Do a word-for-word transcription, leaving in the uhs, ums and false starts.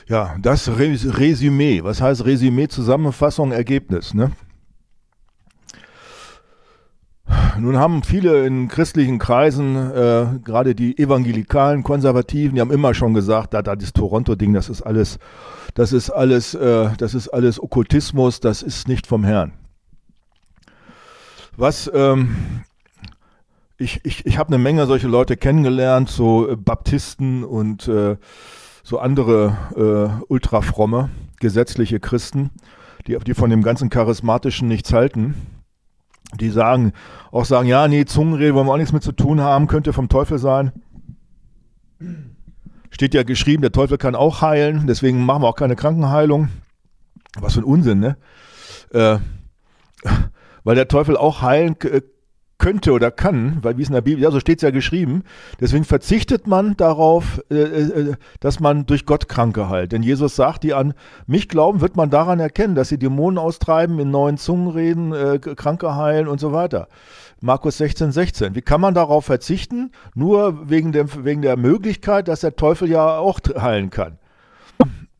Ja, das Res- Resümee. Was heißt Resümee? Zusammenfassung, Ergebnis, ne? Nun haben viele in christlichen Kreisen, äh, gerade die evangelikalen Konservativen, die haben immer schon gesagt, da, da das Toronto-Ding, das ist alles, das ist alles, äh, das ist alles Okkultismus, das ist nicht vom Herrn. Was, ähm, ich, ich, ich habe eine Menge solche Leute kennengelernt, so äh, Baptisten und äh, so andere äh, ultrafromme, gesetzliche Christen, die, die von dem ganzen Charismatischen nichts halten. Die sagen, auch sagen, ja, nee, Zungenrede wollen wir auch nichts mit zu tun haben, könnte vom Teufel sein. Steht ja geschrieben, der Teufel kann auch heilen, deswegen machen wir auch keine Krankenheilung. Was für ein Unsinn, ne? Äh, weil der Teufel auch heilen k- könnte oder kann, weil wie es in der Bibel, ja, so steht es ja geschrieben, deswegen verzichtet man darauf, äh, äh, dass man durch Gott Kranke heilt. Denn Jesus sagt, die an mich glauben, wird man daran erkennen, dass sie Dämonen austreiben, in neuen Zungen reden, äh, Kranke heilen und so weiter. Markus sechzehn, sechzehn. Wie kann man darauf verzichten? Nur wegen der, wegen der Möglichkeit, dass der Teufel ja auch heilen kann.